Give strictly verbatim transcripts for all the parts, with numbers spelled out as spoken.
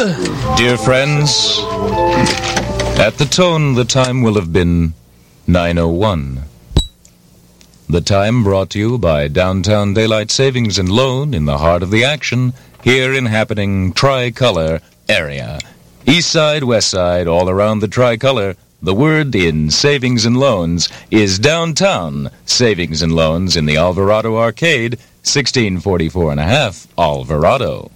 Dear friends, at the tone, the time will have been nine oh one. The time brought to you by Downtown Daylight Savings and Loan in the heart of the action, here in happening Tricolor area. East side, west side, all around the Tricolor, the word in Savings and Loans is Downtown Savings and Loans in the Alvarado Arcade, sixteen forty-four and a half Alvarado.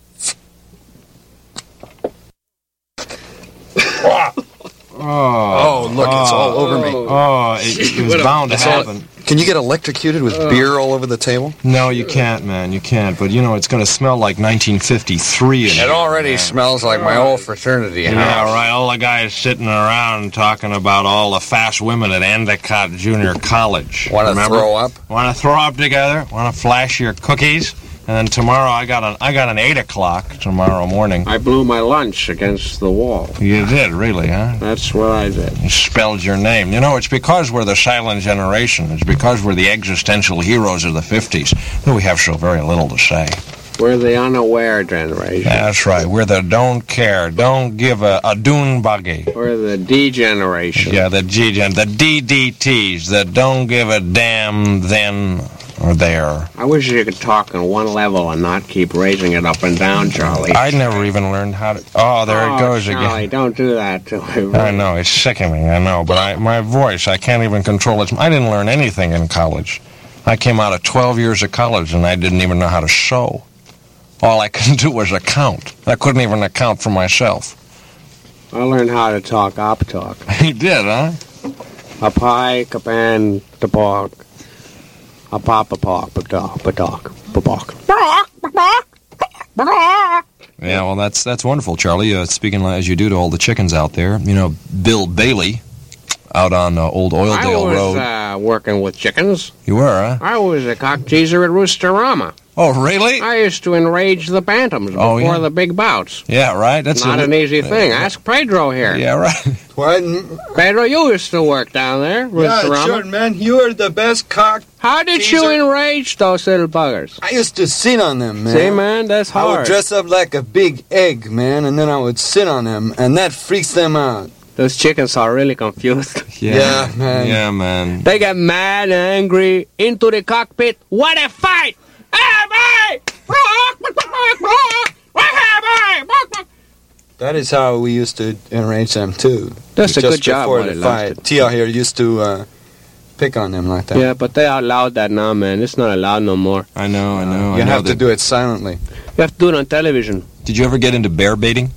Oh, oh, look, it's all over me. Oh, it, it was bound to happen. Can you get electrocuted with uh, beer all over the table? No, you can't, man. You can't. But, you know, it's going to smell like nineteen fifty-three. In it here, already man. smells like my old fraternity house. Yeah, right. All the guys sitting around talking about all the fast women at Endicott Junior College. Want to throw up? Want to throw up together? Want to flash your cookies? And then tomorrow I got an I got an eight o'clock tomorrow morning. I blew my lunch against the wall. You did, really, huh? That's what I did. You spelled your name. You know, it's because we're the silent generation. It's because we're the existential heroes of the fifties that we have so very little to say. We're the unaware generation. That's right. We're the don't care, don't give a, a dune buggy. We're the D generation. Yeah, the G gen, the D D Ts, that don't give a damn then or there. I wish you could talk on one level and not keep raising it up and down, Charlie. I never even learned how to... Oh, there oh, it goes Charlie, again. Don't do that to me. I know, it's sickening, I know, but I, my voice, I can't even control it. I didn't learn anything in college. I came out of twelve years of college and I didn't even know how to sew. All I could do was account. I couldn't even account for myself. I learned how to talk op talk. You did, huh? A pie, a pan, the pork. A pop, a pop, a dog, a dog, a bark. Yeah, well, that's that's wonderful, Charlie. Uh, speaking as you do to all the chickens out there, you know, Bill Bailey, out on uh, Old Oildale I was, Road. uh, working with chickens. You were, huh? I was a cock teaser at Roosterama. Oh, really? I used to enrage the bantams before oh, yeah. the big bouts. Yeah, right? That's not a, an easy uh, thing. Ask Pedro here. Yeah, right. What? Pedro, you used to work down there, Roosterama. Yeah, sure, man. You are the best cock. How did teaser. you enrage those little buggers? I used to sit on them, man. See, man, that's hard. I would dress up like a big egg, man, and then I would sit on them, and that freaks them out. Those chickens are really confused. Yeah, yeah man. Yeah, man. They get mad and angry into the cockpit. What a fight! That is how we used to enrage them, too. That's a Just good job. before the fight. Tia here used to uh, pick on them like that. Yeah, but they allowed that now, man. It's not allowed no more. I know, I know. You I know have that. to do it silently. You have to do it on television. Did you ever get into bear baiting?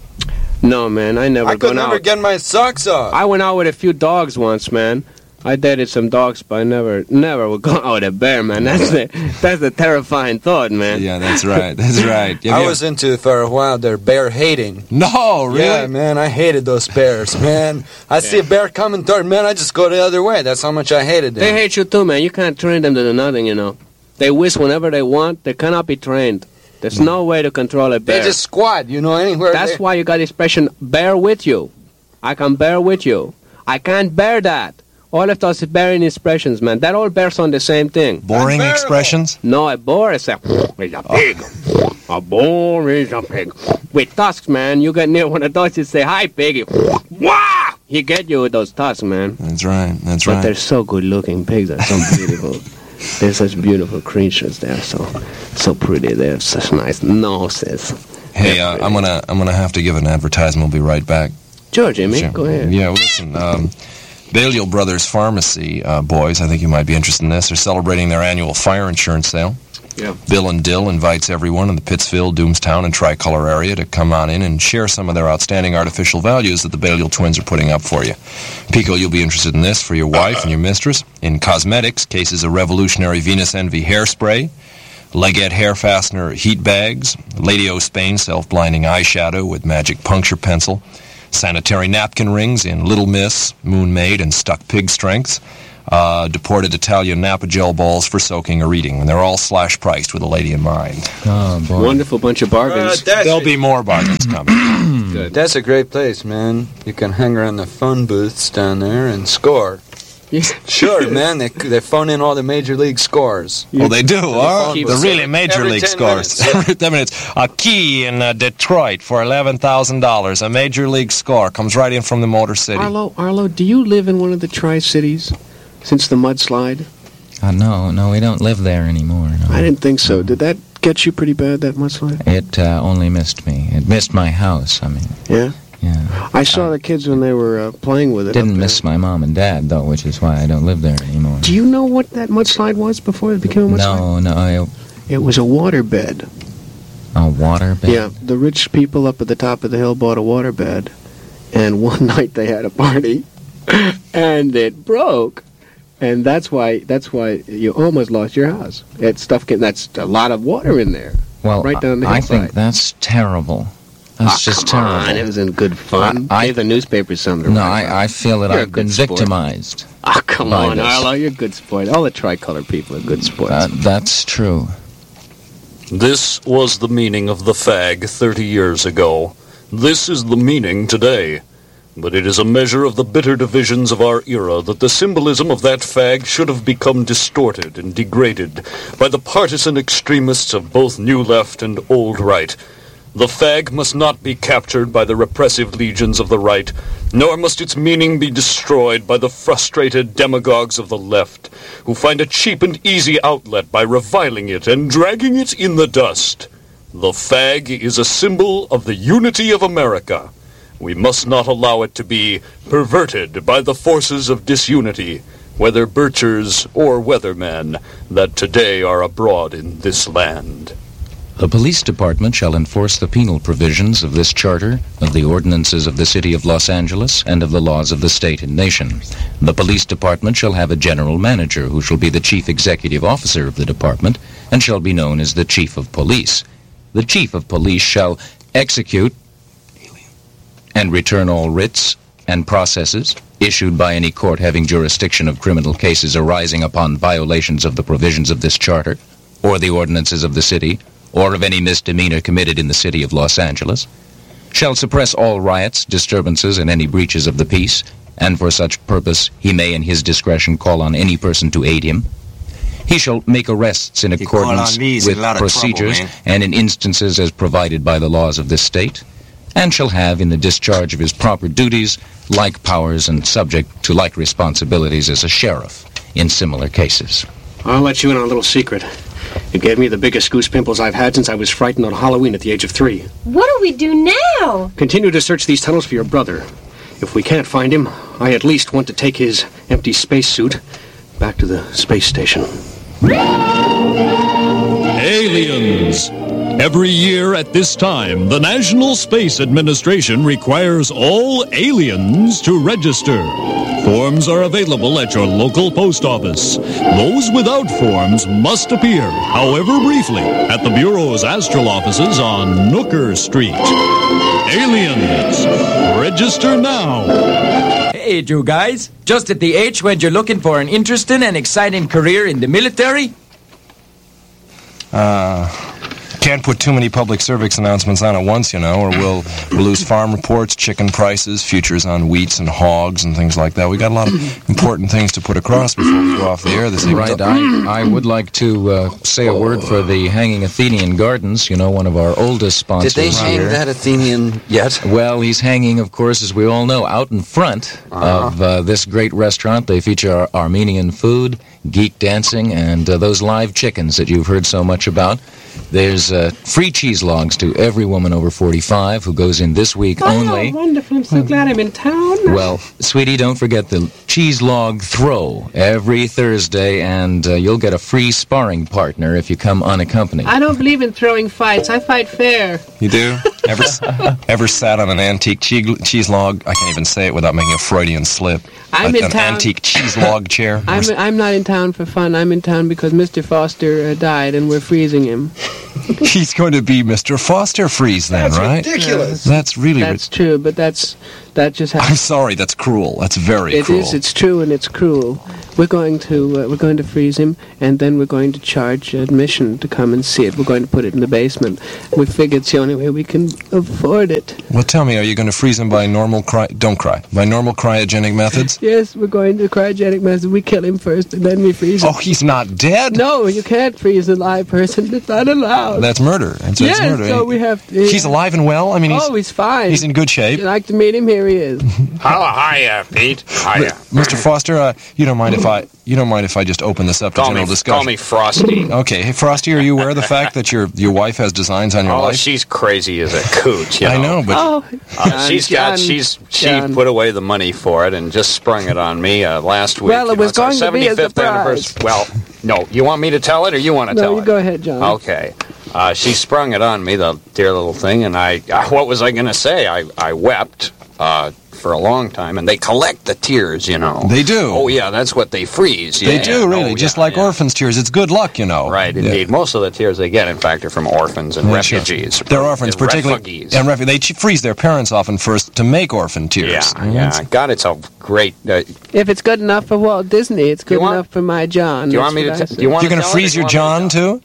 No, man, I never I could never out. get my socks off. I went out with a few dogs once, man. I dated some dogs, but I never, never would go out with a bear, man. That's the, that's a terrifying thought, man. Yeah, that's right. That's right. Have I you- was into for a while their bear hating. No, really? Yeah, man, I hated those bears, man. I yeah. see a bear coming toward me, man, I just go the other way. That's how much I hated them. They hate you too, man. You can't train them to do nothing, you know. They whisk whenever they want. They cannot be trained. There's no way to control a bear. They just squat, you know, anywhere. That's they... why you got the expression, bear with you. I can bear with you. I can't bear that. All of those bearing expressions, man. That all bears on the same thing. Boring expressions? No, a boar is a, is a pig. Oh. A boar is a pig. With tusks, man, you get near one of those, you say, hi, piggy. Wah! He get you with those tusks, man. That's right, that's but right. But they're so good-looking. Pigs are so beautiful. They're such beautiful creatures. They're so so pretty. They have such nice noses. Hey, uh, I'm gonna I'm gonna have to give an advertisement. We'll be right back. Sure, Jimmy. Sure. Go ahead. Yeah, well, listen. Um, Balliol Brothers Pharmacy, uh, boys, I think you might be interested in this. They're celebrating their annual fire insurance sale. Yeah. Bill and Dill invites everyone in the Pittsfield, Doomstown, and Tricolor area to come on in and share some of their outstanding artificial values that the Balliol twins are putting up for you. Pico, you'll be interested in this for your wife and your mistress. In cosmetics, cases of revolutionary Venus Envy hairspray, Leggett hair fastener heat bags, Lady O Spain self-blinding eyeshadow with magic puncture pencil, sanitary napkin rings in Little Miss, Moon Maid, and Stuck Pig Strengths, uh, deported Italian Napa gel balls for soaking or eating, and they're all slash-priced with a lady in mind. Oh, boy. Wonderful bunch of bargains. Uh, There'll be more bargains coming. Good. That's a great place, man. You can hang around the phone booths down there and score. Yeah. Sure, man. They they phone in all the major league scores. Oh, they do, huh? phone The booth. really major Every league ten scores. minutes. Every ten minutes. A key in uh, Detroit for eleven thousand dollars. A major league score. Comes right in from the Motor City. Arlo, Arlo, do you live in one of the Tri-Cities since the mudslide? Uh, no, no, we don't live there anymore. No. I didn't think so. Did that get you pretty bad, that mudslide? It uh, only missed me. It missed my house, I mean. Yeah? Yeah. I saw the kids when they were uh, playing with it. Didn't up there. miss my mom and dad, though, which is why I don't live there anymore. Do you know what that mudslide was before it became a mudslide? No, no, I, It was a waterbed. a water bed? Yeah, the rich people up at the top of the hill bought a waterbed, and one night they had a party, and it broke, and that's why that's why you almost lost your house. That stuff can, that's a lot of water in there. Well, right down the I hillside. think that's terrible. That's Ah, just come terrible. on, it wasn't good fun. I- I- Gave the newspapers something to No, write about. I, I feel that You're a I've been good sport. victimized. Ah, come by on, this. Arlo, you're a good sport. All the tricolor people are good sports. That, that's true. This was the meaning of the fag thirty years ago. This is the meaning today. But it is a measure of the bitter divisions of our era that the symbolism of that fag should have become distorted and degraded by the partisan extremists of both New Left and Old Right. The fag must not be captured by the repressive legions of the right, nor must its meaning be destroyed by the frustrated demagogues of the left, who find a cheap and easy outlet by reviling it and dragging it in the dust. The fag is a symbol of the unity of America. We must not allow it to be perverted by the forces of disunity, whether birchers or weathermen, that today are abroad in this land. The police department shall enforce the penal provisions of this charter, of the ordinances of the city of Los Angeles, and of the laws of the state and nation. The police department shall have a general manager who shall be the chief executive officer of the department and shall be known as the chief of police. The chief of police shall execute and return all writs and processes issued by any court having jurisdiction of criminal cases arising upon violations of the provisions of this charter, or the ordinances of the city, or of any misdemeanor committed in the city of Los Angeles, shall suppress all riots, disturbances, and any breaches of the peace, and for such purpose he may in his discretion call on any person to aid him. He shall make arrests in You call accordance on me, it's with a lot of procedures trouble, man. and in instances as provided by the laws of this state, and shall have in the discharge of his proper duties like powers and subject to like responsibilities as a sheriff in similar cases. I'll let you in on a little secret. It gave me the biggest goose pimples I've had since I was frightened on Halloween at the age of three. What do we do now? Continue to search these tunnels for your brother. If we can't find him, I at least want to take his empty spacesuit back to the space station. Aliens! Every year at this time, the National Space Administration requires all aliens to register. Forms are available at your local post office. Those without forms must appear, however briefly, at the Bureau's astral offices on Nooker Street. Aliens, register now. Hey, you guys. Just at the age when you're looking for an interesting and exciting career in the military? Uh, can't put too many public service announcements on at once, you know, or we'll, we'll lose farm reports, chicken prices, futures on wheats and hogs and things like that. We got a lot of important things to put across before we go off the air this evening. Right, I, I would like to uh, say a word for the Hanging Athenian Gardens, you know, one of our oldest sponsors Did they hang here. that Athenian yet? Well, he's hanging, of course, as we all know, out in front Uh-huh. of uh, this great restaurant. They feature Ar- Armenian food, geek dancing, and uh, those live chickens that you've heard so much about. There's uh, free cheese logs to every woman over forty-five who goes in this week only. Oh, wonderful. I'm so glad I'm in town. Well, sweetie, don't forget the cheese log throw every Thursday, and uh, you'll get a free sparring partner if you come unaccompanied. I don't believe in throwing fights. I fight fair. You do? Ever ever sat on an antique cheese, cheese log? I can't even say it without making a Freudian slip. I'm A- in an town. antique cheese log chair. I'm, I'm not in town for fun. I'm in town because Mister Foster uh, died and we're freezing him. He's going to be Mister Foster Freeze then, That's right? ridiculous. That's really That's true, but that's that just I'm happens. sorry, that's cruel. That's very It cruel. is. It's true, and it's cruel. We're going to uh, we're going to freeze him, and then we're going to charge admission to come and see it. We're going to put it in the basement. We figure it's the only way we can afford it. Well, tell me, are you going to freeze him by normal cry... Don't cry. By normal cryogenic methods? Yes, we're going to cryogenic method. We kill him first, and then we freeze him. Oh, he's not dead? No, you can't freeze a live person. It's not allowed. That's murder. That's, yes, that's murder. so we have to... He's alive and well? I mean, he's, oh, he's fine. he's in good shape. You'd like to meet him? Here he is. Oh, hiya, Pete. Hiya. Mister Foster, uh, you don't mind if I you don't mind if I just open this up to Call general me, discussion? call me Frosty. Okay. Hey, Frosty, are you aware of the fact that your your wife has designs on your Oh, life? she's crazy as a coot, you know. I know, but Oh, Uh, John, she's got John, she's she John. put away the money for it and just sprung it on me uh, last week. Well, it You know, was it's our going to be a seventy-fifth surprise. anniversary. Well, no, you want me to tell it or you want to No, tell you it? go ahead, John. Okay. Uh, she sprung it on me, the dear little thing, and I. Uh, what was I going to say? I I wept uh, for a long time, and they collect the tears, you know. They do. Oh yeah, that's what they freeze. they yeah. do, really. Oh, just yeah, like yeah. orphans' tears. It's good luck, you know. Right, Yeah. indeed. Most of the tears they get, in fact, are from orphans and Yeah, sure. refugees. They're orphans, And particularly. refugees. And refu- they ch- freeze their parents often first to make orphan tears. Yeah, yeah. God, it's a great. Uh, If it's good enough for Walt Disney, it's good You want- enough for my John. do you want That's me to? what I T- say. do you want You're to going to tell it or freeze do you your want me to John,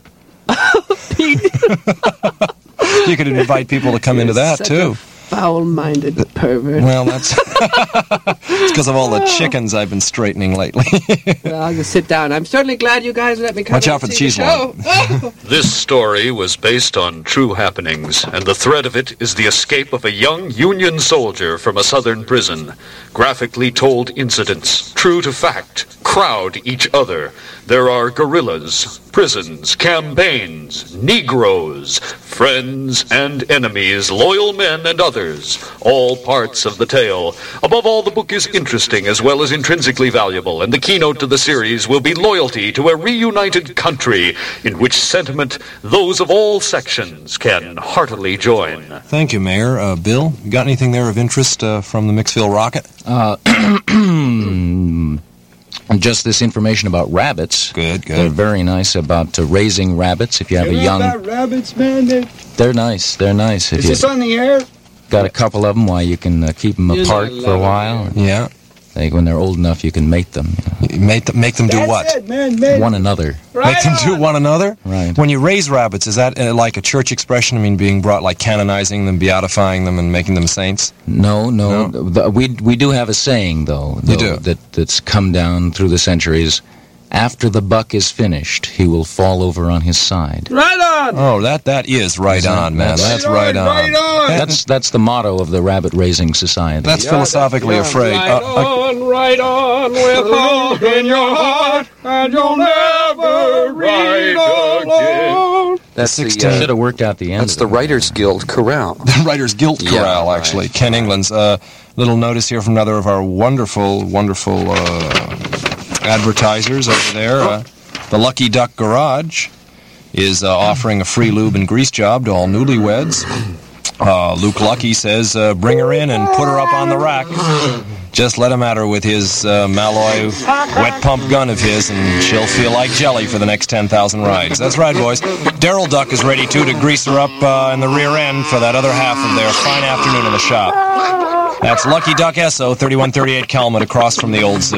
too? You could invite people to come into that, Such too. a foul-minded pervert. Well, that's it's because of all the chickens I've been straightening lately. Well, I'll just sit down. I'm certainly glad you guys let me come Watch and out for the see cheese show. This story was based on true happenings, and the thread of it is the escape of a young Union soldier from a southern prison. Graphically told incidents, true to fact, crowd each other. There are guerrillas, prisons, campaigns, Negroes, friends and enemies, loyal men and others, all parts of the tale. Above all, the book is interesting as well as intrinsically valuable, and the keynote to the series will be loyalty to a reunited country in which sentiment those of all sections can heartily join. Thank you, Mayor. Uh, Bill, you got anything there of interest uh, from the Mixville Rocket? Uh, just this information about rabbits. Good, They're good. very nice about uh, raising rabbits. If you have a young, rabbits, man. They, they're nice. They're nice. If is you this on the air? got a couple of them, why you can uh, keep them You know apart I for a love it, while. Yeah. They, when they're old enough, you can mate them. You Make them, make them do That's what? it, man. man. know, one another. Right Make them do on. one another? Right. When you raise rabbits, is that uh, like a church expression? I mean, being brought, like canonizing them, beatifying them, and making them saints? No, no. No? The, we we do have a saying though, You though do? that that's come down through the centuries. After the buck is finished, he will fall over on his side. Right on. Oh, that that is right Isn't on, it? man. That's- That's right on. Right on. That's that's the motto of the rabbit raising society. That's philosophically afraid. Right Uh, uh, on, right on, with hope in your heart, and you'll never read alone. That's the, sixteen. Should have worked out the end. that's of the it. Writers Guild chorale. the Writers Guild Yeah, Chorale, right, actually. Ken England's. Uh, little notice here from another of our wonderful, wonderful uh, advertisers over there. Uh, the Lucky Duck Garage is uh, offering a free lube and grease job to all newlyweds. Uh, Luke Lucky says, uh, bring her in and put her up on the rack. Just let him at her with his uh, Malloy wet pump gun of his, and she'll feel like jelly for the next ten thousand rides. That's right, boys. Daryl Duck is ready, too, to grease her up uh, in the rear end for that other half of their fine afternoon in the shop. That's Lucky Duck Esso, thirty-one thirty-eight Calumet, across from the old zoo.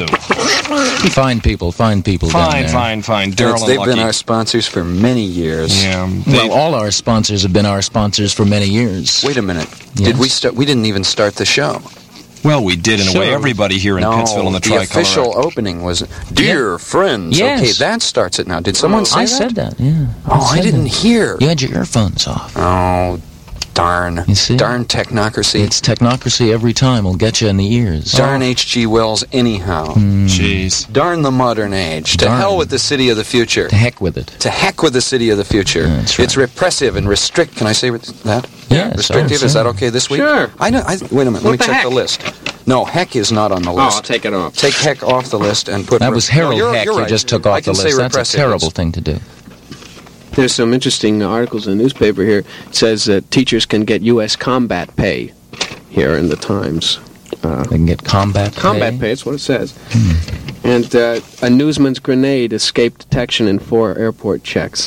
Fine people, fine people down Fine, there. fine, fine. Daryl and They've Lucky. been our sponsors for many years. Yeah, Well, they- all our sponsors have been our sponsors for many years. Wait a minute. Yes? Did we start? We didn't even start the show. well, we did, in a way. Sure. Everybody here in no, Pittsville and the, the Tricolor. official opening was "Dear Friends." Yes. Okay, that starts it now. Did someone say I that? said that, yeah. Oh, I said didn't that. hear. You had your earphones off. Oh, darn. You see? Darn technocracy. It's technocracy every time. Will get you in the ears. Darn H G. Wells anyhow. Jeez. Darn the modern age. To Darn. hell with the city of the future. To heck with it. To heck with the city of the future. That's right. It's repressive and restrict. Can I say that? Yeah, Restrictive. sorry, Is that sorry. okay this week? Sure. I know. I, wait a minute. What Let me the check heck? the list. No, heck is not on the Oh, list. I'll take it off. Take heck off the list and put. That re- was Harold no, you're, Heck you're you right. just took I off the can say list. That's a repressive. terrible thing to do. There's some interesting articles in the newspaper here. It says that teachers can get U S combat pay here in the Times. Uh, They can get combat pay. combat pay, that's what it says. And uh, a newsman's grenade escaped detection in four airport checks.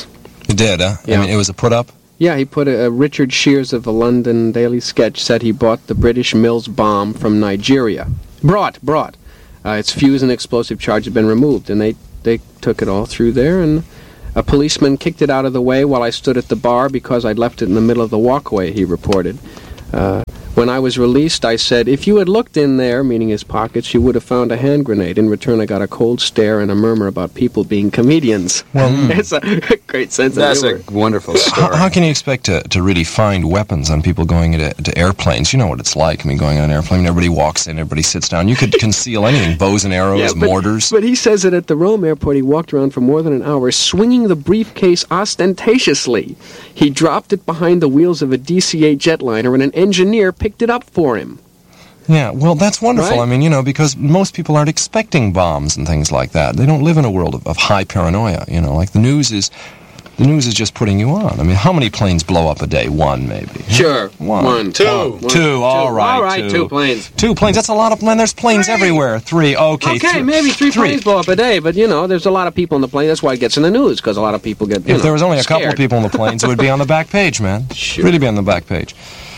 He did, huh? Yeah. I mean, it was a put-up? Yeah, he put a, a Richard Shears of the London Daily Sketch said he bought the British Mills bomb from Nigeria. Brought, brought. Uh, its fuse and explosive charge had been removed, and they, they took it all through there, and a policeman kicked it out of the way while I stood at the bar because I'd left it in the middle of the walkway, he reported. Uh, when I was released, I said, if you had looked in there, meaning his pockets, you would have found a hand grenade. In return, I got a cold stare and a murmur about people being comedians. Well, It's a great sense That's of humor. a wonderful How, story. how can you expect to, to really find weapons on people going into to airplanes? You know what it's like. I mean, going on an airplane, everybody walks in, everybody sits down. You could conceal anything, bows and arrows, Yeah, but- mortars. But he says that at the Rome airport, he walked around for more than an hour, swinging the briefcase ostentatiously. He dropped it behind the wheels of a D C A jetliner, and an engineer picked it up for him. Yeah, well, that's wonderful. Right? I mean, you know, because most people aren't expecting bombs and things like that. They don't live in a world of, of high paranoia, you know. Like, the news is... The news is just putting you on. I mean, how many planes blow up a day? One, maybe. Sure. One. One. Two. One. Two, all right. All right, two. two planes. Two planes. That's a lot of planes. There's planes Three. everywhere. Three. Okay. Okay, three. maybe three, Three. planes blow up a day, but, you know, there's a lot of people in the plane. That's why it gets in the news, because a lot of people get, you If know, there was only a couple scared. of people in the planes, it would be on the back page, man. Sure. Really be on the back page.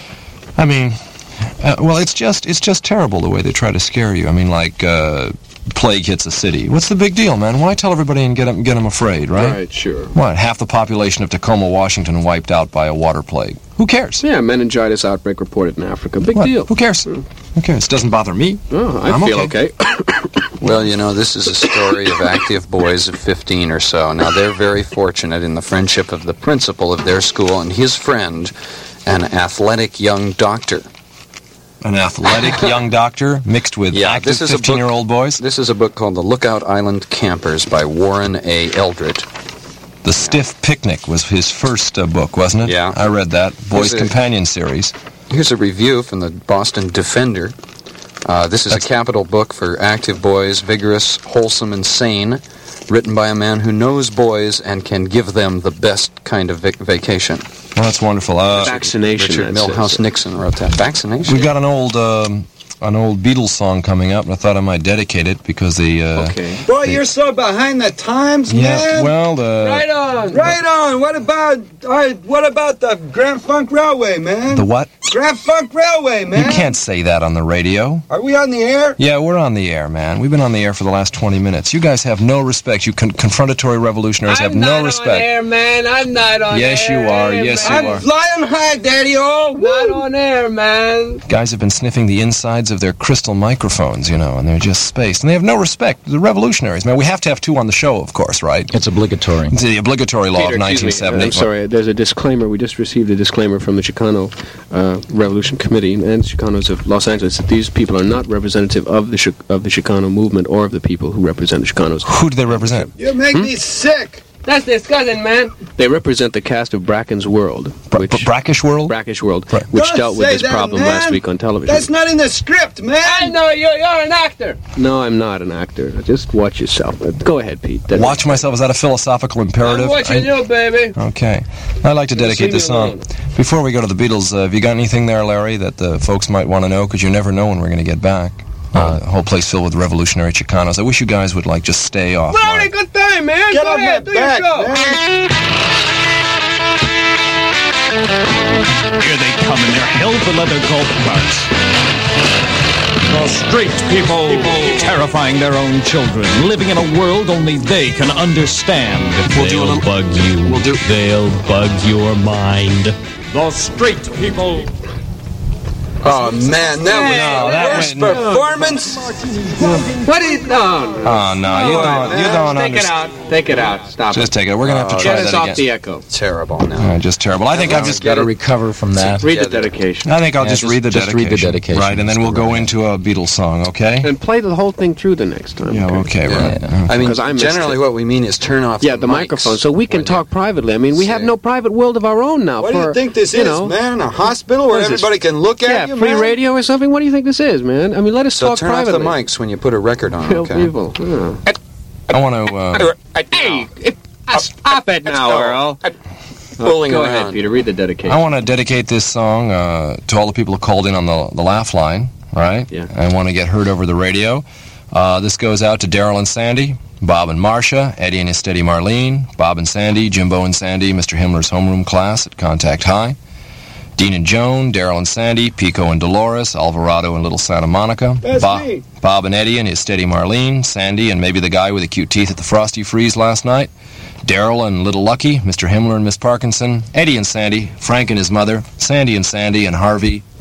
I mean, uh, well, it's just it's just terrible the way they try to scare you. I mean, like, uh, plague hits a city. What's the big deal, man? Why tell everybody and get them, get them afraid, right? Right, sure. What, half the population of Tacoma, Washington wiped out by a water plague? Who cares? Yeah, meningitis outbreak reported in Africa. Big What? deal. Who cares? Who cares? It doesn't bother me. Oh, I I'm feel okay. okay. Well, you know, this is a story of active boys of fifteen or so. Now, they're very fortunate in the friendship of the principal of their school and his friend, an athletic young doctor. An athletic young doctor mixed with Yeah, active this is a book- fifteen-year-old boys. This is a book called The Lookout Island Campers by Warren A. Eldred. The Stiff Picnic was his first uh, book, wasn't it? Yeah. I read that. Boys' Here's a- Companion series. Here's a review from the Boston Defender. Uh, this is That's- a capital book for active boys, vigorous, wholesome, and sane, written by a man who knows boys and can give them the best kind of vac- vacation. Well, that's wonderful. Uh, Vaccination. Richard that Milhouse says. Nixon wrote that. Vaccination? we've got an old um, an old Beatles song coming up, and I thought I might dedicate it because the uh, Okay. Boy, you're so behind the times, yeah, man. well, the Right on. Right on. What about uh, what about the Grand Funk Railway, man? the what? Grand Funk Railway, man. You can't say that on the radio. Are we on the air? Yeah, we're on the air, man. We've been on the air for the last twenty minutes. You guys have no respect. You con- confrontatory revolutionaries have no respect. man. I'm not on Yes, you are. Yes, you I'm are. flying high, Daddy-o. Not on air, man. Guys have been sniffing the insides of their crystal microphones, you know, and they're just spaced. And they have no respect. The revolutionaries, man. We have to have two on the show, of course, right? It's obligatory. It's the obligatory law Peter, of excuse me. nineteen seventy. I'm sorry. There's a disclaimer. We just received a disclaimer from the Chicano uh, Revolution Committee and Chicanos of Los Angeles that these people are not representative of the Chi- of the Chicano movement or of the people who represent the Chicanos. Who do they represent? You make me sick. That's disgusting, man. They represent the cast of Bracken's World, Bra- which Bra- Brackish World? Brackish World, Right. which Don't dealt with say this that, problem man. last week on television. That's not in the script, man. I know you. You're an actor. No, I'm not an actor. Just watch yourself. Uh, Go ahead, Pete. That- Watch myself. Is that a philosophical imperative? I'm watching I- you, baby. Okay. I'd like to Just dedicate leave this me song. alone. Before we go to the Beatles, uh, have you got anything there, Larry, that the folks might want to know? Because you never know when we're going to get back. Uh, a whole place filled with revolutionary Chicanos. I wish you guys would, like, just stay off. We're having a good time, man. Get Go on ahead. that Do your back, show. man. Here they come in their hell for leather golf carts. The straight people, terrifying their own children, living in a world only they can understand. We'll do a They'll little- bug you. we'll do- They'll bug your mind. The straight people. Oh, man, that was No, the that worst went- performance. What is no? Oh, no, you don't, you don't Take it understand. out. Take it out. Stop Just it. take it. We're going to have to try Get us that off again. the echo. Terrible now. Uh, just terrible. I think I've just Got to recover from that. Read the together. dedication. I think I'll Yeah, just, just- read the just dedication. read the dedication. Right, and then we'll go into a Beatles song, okay? And play the whole thing through the next time. Yeah, okay, right. Yeah. I mean, 'Cause I missed generally it. what we mean is turn off Yeah, the, the mics microphone, so we can when talk privately. I mean, we have Say- no private world of our own now. What for, do you think this you is, know, man? A hospital where What is this? everybody can look Yeah, at you, free man? radio or something. What do you think this is, man? I mean, let us So talk turn privately. off the mics when you put a record on, Kill okay? people. Yeah. I want to... Uh, Hey, it, uh, stop it now, go. Earl. Fooling Go around. ahead, Peter. Read the dedication. I want to dedicate this song uh, to all the people who called in on the, the laugh line, right? Yeah. I want to get heard over the radio. Uh, this goes out to Daryl and Sandy, Bob and Marcia, Eddie and his steady Marlene, Bob and Sandy, Jimbo and Sandy, Mister Himmler's homeroom class at Contact High, Dean and Joan, Daryl and Sandy, Pico and Dolores, Alvarado and Little Santa Monica, That's Bob, me. Bob and Eddie and his steady Marlene, Sandy and maybe the guy with the cute teeth at the Frosty Freeze last night, Daryl and Little Lucky, Mister Himmler and Miss Parkinson, Eddie and Sandy, Frank and his mother, Sandy and Sandy, and Harvey,